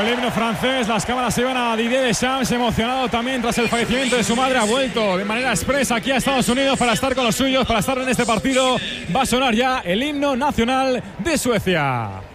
el himno francés. Las cámaras se iban a Didier Deschamps, emocionado también tras el fallecimiento de su madre. Ha vuelto de manera expresa aquí a Estados Unidos para estar con los suyos, para estar en este partido. Va a sonar ya el himno nacional de Suecia.